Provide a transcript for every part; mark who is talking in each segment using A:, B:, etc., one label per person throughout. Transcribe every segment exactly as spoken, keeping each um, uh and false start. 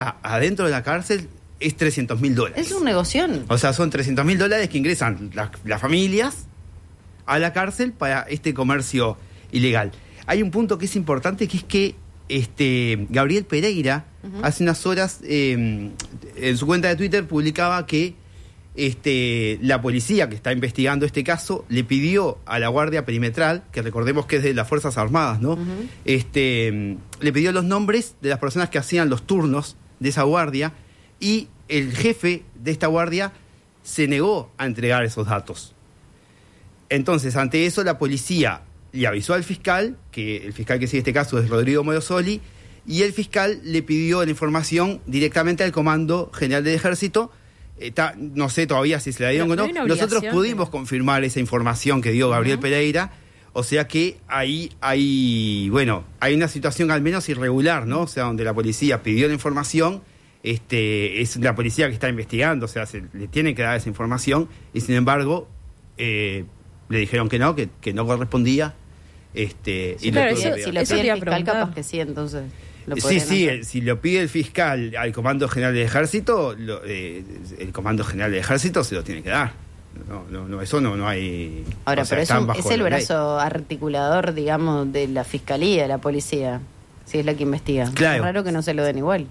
A: adentro de la cárcel es trescientos mil dólares.
B: Es un negoción.
A: O sea, son trescientos mil dólares que ingresan las, las familias a la cárcel para este comercio ilegal. Hay un punto que es importante, que es que este Gabriel Pereira, uh-huh. hace unas horas, eh, en su cuenta de Twitter publicaba que este, la policía que está investigando este caso le pidió a la Guardia Perimetral, que recordemos que es de las Fuerzas Armadas, ¿no? Uh-huh. Este, le pidió los nombres de las personas que hacían los turnos de esa guardia, y el jefe de esta guardia se negó a entregar esos datos. Entonces, ante eso, la policía le avisó al fiscal, que el fiscal que sigue este caso es Rodrigo Morosoli, y el fiscal le pidió la información directamente al Comando General del Ejército. Está, no sé todavía si se la dieron o no. Nosotros pudimos de... confirmar esa información que dio Gabriel uh-huh. Pereira, o sea que ahí hay, bueno, hay una situación al menos irregular, ¿no? O sea, donde la policía pidió la información, este, es la policía que está investigando, o sea, se le tiene que dar esa información, y sin embargo, eh, le dijeron que no, que, que no correspondía. Este,
B: sí,
A: y
B: claro,
A: le
B: eso, si lo pide el fiscal, capaz que sí, entonces lo
A: sí, sí, el, si lo pide el fiscal al Comando General del Ejército, lo, eh, el Comando General del Ejército se lo tiene que dar. No, no, no, eso no, no hay.
B: Ahora,
A: o sea,
B: pero eso, es el brazo ley. articulador, digamos, de la fiscalía, de la policía, si es la que investiga.
A: Claro.
B: Es raro que no se lo den igual.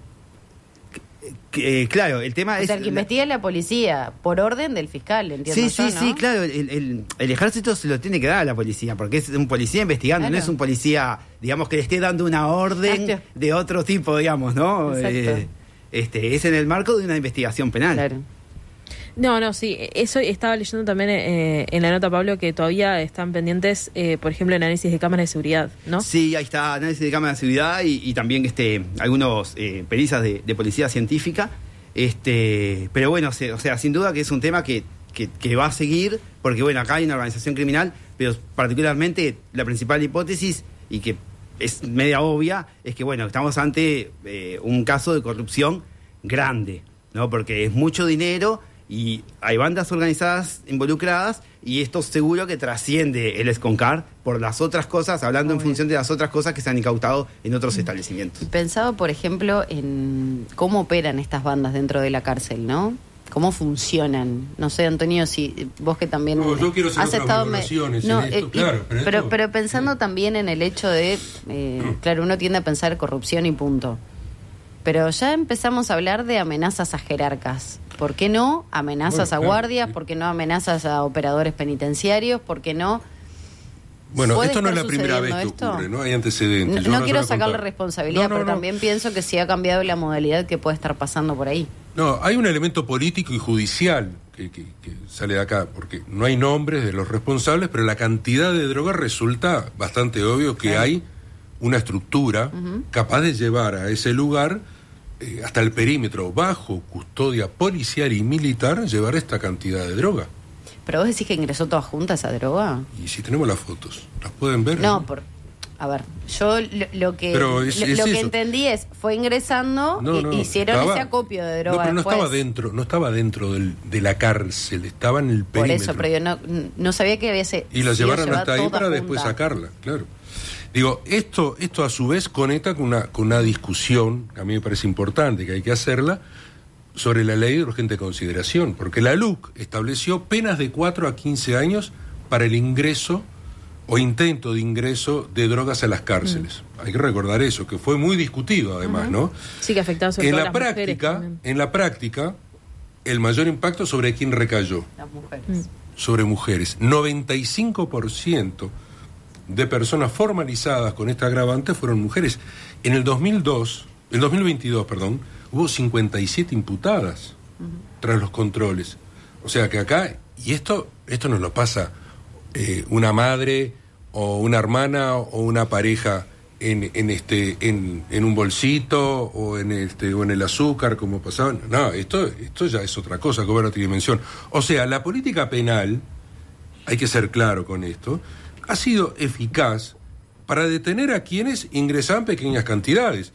A: Eh, claro, el tema
B: o
A: es...
B: O sea, el que
A: la...
B: investiga es la policía, por orden del fiscal, entiendo.
A: Sí,
B: yo,
A: sí,
B: ¿no?
A: sí, claro, el, el, el ejército se lo tiene que dar a la policía, porque es un policía investigando, claro. No es un policía, digamos, que le esté dando una orden Exacto. de otro tipo, digamos, ¿no? Eh, este, es en el marco de una investigación penal.
B: Claro.
C: No, no, sí, eso estaba leyendo también eh, en la nota, Pablo, que todavía están pendientes, eh, por ejemplo, el análisis de cámaras de seguridad, ¿no?
A: Sí, ahí está, análisis de cámaras de seguridad y, y también este, algunos eh, perizas de, de policía científica, este, pero bueno, se, o sea, sin duda que es un tema que, que, que va a seguir, porque bueno, acá hay una organización criminal, pero particularmente la principal hipótesis, y que es media obvia, es que bueno, estamos ante eh, un caso de corrupción grande, ¿no? Porque es mucho dinero y hay bandas organizadas involucradas, y esto seguro que trasciende el Esconcar por las otras cosas, hablando Muy en función bien. de las otras cosas que se han incautado en otros establecimientos.
B: Pensado, por ejemplo, en cómo operan estas bandas dentro de la cárcel, ¿no? ¿Cómo funcionan? No sé, Antonio, si vos que también
D: no, yo quiero hacer
B: has estado... Me...
D: No, en esto,
B: eh,
D: claro,
B: pero, pero, esto... pero pensando también en el hecho de... Eh, mm. Claro, uno tiende a pensar corrupción y punto. Pero ya empezamos a hablar de amenazas a jerarcas. ¿Por qué no amenazas bueno, a guardias? Claro. ¿Por qué no amenazas a operadores penitenciarios? ¿Por qué no?
D: Bueno, esto no es la primera vez que esto? ocurre, ¿no? Hay antecedentes.
B: No, no quiero sacarle responsabilidad, no, no, pero no. también pienso que sí ha cambiado la modalidad que puede estar pasando por ahí.
D: No, hay un elemento político y judicial que, que, que sale de acá, porque no hay nombres de los responsables, pero la cantidad de droga resulta bastante obvio que claro. hay una estructura uh-huh. capaz de llevar a ese lugar eh, hasta el perímetro, bajo custodia policial y militar, llevar esta cantidad de droga.
B: ¿Pero vos decís que ingresó toda junta esa droga?
D: Y si tenemos las fotos, ¿las pueden ver?
B: No, por... A ver, yo lo, lo que pero es, es lo, lo que entendí es, fue ingresando
D: no,
B: y
D: no,
B: hicieron
D: estaba,
B: ese acopio de droga.
D: No, pero no
B: después.
D: estaba dentro, no estaba dentro del, de la cárcel, estaba en el perímetro.
B: Por eso, pero yo no, no sabía que había ese...
D: Y la llevaron hasta ahí para junta. después sacarla, claro. Digo, esto esto a su vez conecta con una, con una discusión, que a mí me parece importante, que hay que hacerla, sobre la ley de urgente consideración, porque la L U C estableció penas de cuatro a quince años para el ingreso o intento de ingreso de drogas a las cárceles. Mm. Hay que recordar eso, que fue muy discutido además, uh-huh. ¿no?
C: Sí, que afectaba sobre
D: en
C: todo
D: la
C: a las
D: práctica,
C: mujeres.
D: En la práctica, el mayor impacto sobre quién recayó.
B: Las mujeres.
C: Mm.
D: Sobre mujeres. noventa y cinco por ciento de personas formalizadas con esta agravante fueron mujeres. En el dos mil dos, el dos mil veintidós, perdón, hubo cincuenta y siete imputadas uh-huh. tras los controles. O sea que acá, y esto esto nos lo pasa eh, una madre o una hermana o una pareja en, en este en, en un bolsito o en este o en el azúcar, como pasaba. No, esto esto ya es otra cosa, cobra otra dimensión. O sea, la política penal, hay que ser claro con esto, ha sido eficaz para detener a quienes ingresaban pequeñas cantidades.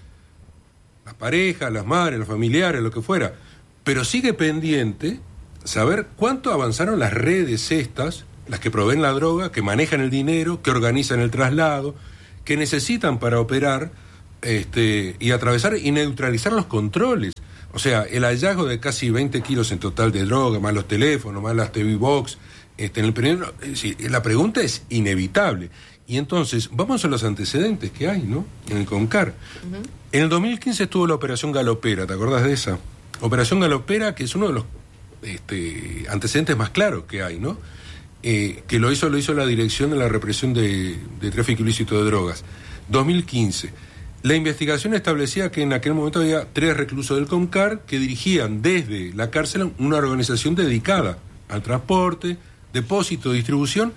D: Las parejas, las madres, los familiares, lo que fuera. Pero sigue pendiente saber cuánto avanzaron las redes estas, las que proveen la droga, que manejan el dinero, que organizan el traslado, que necesitan para operar este, y atravesar y neutralizar los controles. O sea, el hallazgo de casi veinte kilos en total de droga, más los teléfonos, más las T V Box, este, en el primero, es decir, la pregunta es inevitable. Y entonces, vamos a los antecedentes que hay, ¿no? En el CONCAR. Uh-huh. En el dos mil quince estuvo la Operación Galopera, ¿te acordás de esa? Operación Galopera, que es uno de los este, antecedentes más claros que hay, ¿no? Eh, que lo hizo, lo hizo la Dirección de la Represión de, de Tráfico Ilícito de Drogas. dos mil quince. La investigación establecía que en aquel momento había tres reclusos del CONCAR que dirigían desde la cárcel una organización dedicada al transporte, depósito, distribución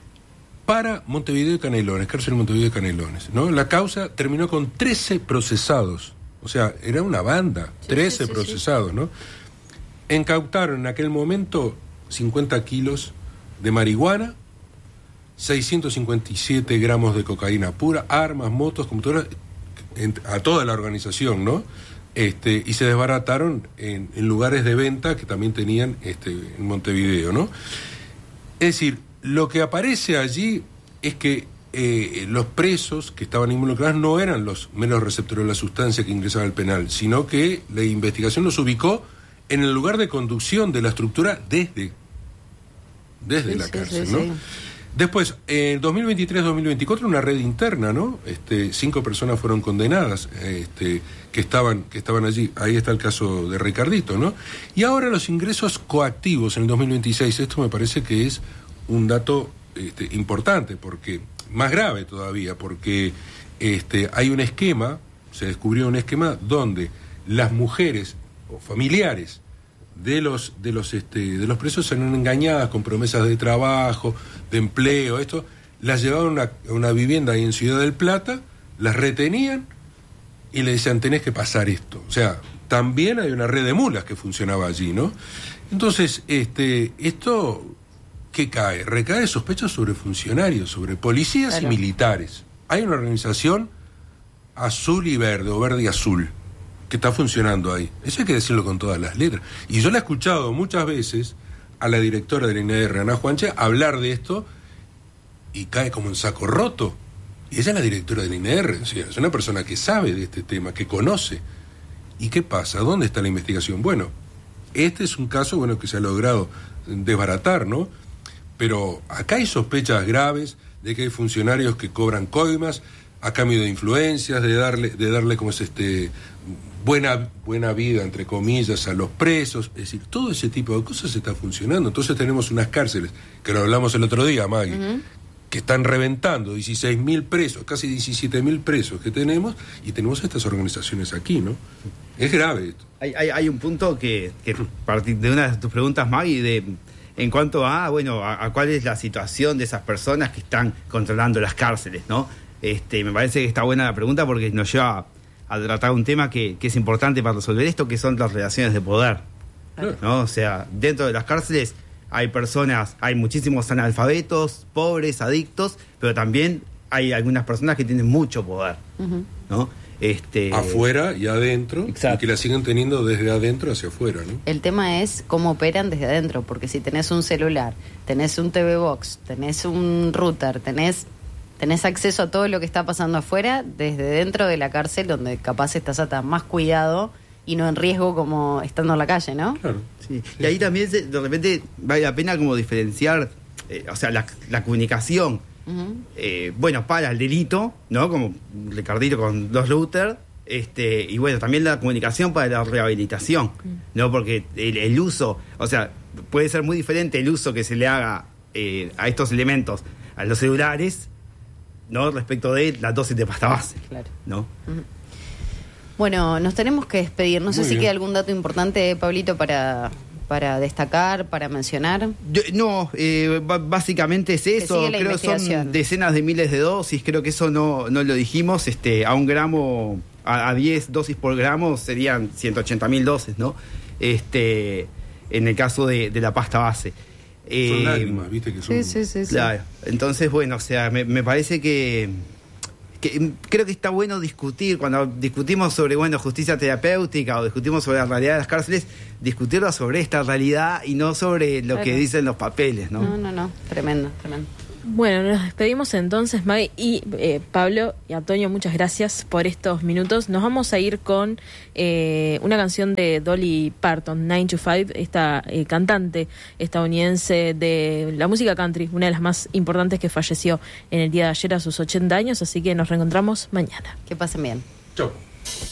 D: para Montevideo y Canelones, cárcel Montevideo y Canelones, ¿no? La causa terminó con trece procesados, o sea, era una banda, sí, trece sí, sí, procesados, sí. ¿no? Incautaron en aquel momento cincuenta kilos de marihuana, seiscientos cincuenta y siete gramos de cocaína pura, armas, motos, computadoras, a toda la organización, ¿no? Este, y se desbarataron en, en lugares de venta que también tenían este, en Montevideo, ¿no? Es decir, lo que aparece allí es que eh, los presos que estaban involucrados no eran los meros receptores de la sustancia que ingresaba al penal, sino que la investigación los ubicó en el lugar de conducción de la estructura desde, desde sí, la cárcel, sí, sí, ¿no? Sí. Después, en dos mil veintitrés dos mil veinticuatro, una red interna, ¿no? Este, cinco personas fueron condenadas este, que, estaban, que estaban allí. Ahí está el caso de Ricardito, ¿no? Y ahora los ingresos coactivos en el dos mil veintiséis, esto me parece que es un dato este, importante, porque más grave todavía, porque este, hay un esquema, se descubrió un esquema donde las mujeres o familiares de los de los este de los presos eran engañadas con promesas de trabajo, de empleo, esto, las llevaban a una, a una vivienda ahí en Ciudad del Plata, las retenían y le decían, tenés que pasar esto. O sea, también hay una red de mulas que funcionaba allí, ¿no? Entonces, este esto, ¿qué cae? Recae sospechas sobre funcionarios, sobre policías claro. y militares. Hay una organización azul y verde, o verde y azul, que está funcionando ahí. Eso hay que decirlo con todas las letras. Y yo la he escuchado muchas veces a la directora del I N A R, Ana Juanche, hablar de esto y cae como en saco roto. Y ella es la directora del I N A R, o sea, es una persona que sabe de este tema, que conoce. ¿Y qué pasa? ¿Dónde está la investigación? Bueno, este es un caso bueno que se ha logrado desbaratar, ¿no? Pero acá hay sospechas graves de que hay funcionarios que cobran coimas a cambio de influencias, de darle, de darle como es este buena, buena vida, entre comillas, a los presos. Es decir, todo ese tipo de cosas está funcionando. Entonces tenemos unas cárceles, que lo hablamos el otro día, Maggie, uh-huh. que están reventando dieciséis mil presos, casi diecisiete mil presos que tenemos, y tenemos estas organizaciones aquí, ¿no? Es grave esto.
A: Hay, hay, hay un punto que, que partir de una de tus preguntas, Maggie, de en cuanto a, bueno, a, a cuál es la situación de esas personas que están controlando las cárceles, ¿no? Este, me parece que está buena la pregunta porque nos lleva a, a tratar un tema que, que es importante para resolver esto, que son las relaciones de poder, ¿no? O sea, dentro de las cárceles hay personas, hay muchísimos analfabetos, pobres, adictos, pero también hay algunas personas que tienen mucho poder, uh-huh. ¿no? Este...
D: afuera y adentro. Exacto. Y que la siguen teniendo desde adentro hacia afuera, ¿no?
B: El tema es cómo operan desde adentro, porque si tenés un celular, tenés un T V Box, tenés un router, tenés tenés acceso a todo lo que está pasando afuera, desde dentro de la cárcel, donde capaz estás hasta más cuidado y no en riesgo como estando en la calle, ¿no? Claro.
A: Sí. Y ahí también se, de repente vale la pena como diferenciar, eh, o sea, la, la comunicación. Uh-huh. Eh, bueno, para el delito, ¿no? Como Ricardito con dos routers, este, y bueno, también la comunicación para la rehabilitación, uh-huh. ¿no? Porque el, el uso, o sea, puede ser muy diferente el uso que se le haga eh, a estos elementos, a los celulares, ¿no? Respecto de la dosis de pasta base, claro. ¿no?
B: Uh-huh. Bueno, nos tenemos que despedir. No muy sé bien. Si queda algún dato importante, Pablito, para... para destacar, para mencionar.
A: Yo, no, eh, b- básicamente es eso. Creo que son decenas de miles de dosis. Creo que eso no, no lo dijimos. Este, a un gramo, a, a diez dosis por gramo serían ciento ochenta mil dosis, ¿no? Este, en el caso de, de la pasta base.
D: Eh, son lágrimas, viste que son.
B: Sí, sí, sí, sí.
A: Claro. Entonces, bueno, o sea, me, me parece que, que creo que está bueno discutir, cuando discutimos sobre, bueno, justicia terapéutica o discutimos sobre la realidad de las cárceles, discutirlo sobre esta realidad y no sobre lo claro. que dicen los papeles, ¿no?
B: No, no, no, tremendo, tremendo.
C: Bueno, nos despedimos entonces, Maggie y eh, Pablo y Antonio, muchas gracias por estos minutos. Nos vamos a ir con eh, una canción de Dolly Parton, nine to five, esta eh, cantante estadounidense de la música country, una de las más importantes que falleció en el día de ayer a sus ochenta años, así que nos reencontramos mañana.
B: Que pasen bien.
D: Chau.